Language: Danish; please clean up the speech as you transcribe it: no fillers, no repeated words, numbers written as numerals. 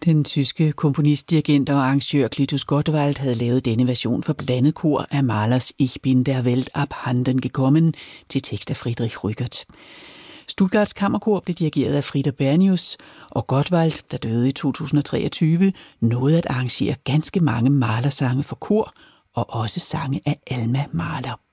Den tyske komponist, dirigent og arrangør Clytus Gottwald havde lavet denne version for blandet kor af Mahlers Ich bin der Welt abhanden gekommen til tekst af Friedrich Rückert. Stuttgarts Kammerkor blev dirigeret af Frida Bernius, og Gottwald, der døde i 2023, nåede at arrangere ganske mange Mahler-sange for kor og også sange af Alma Mahler.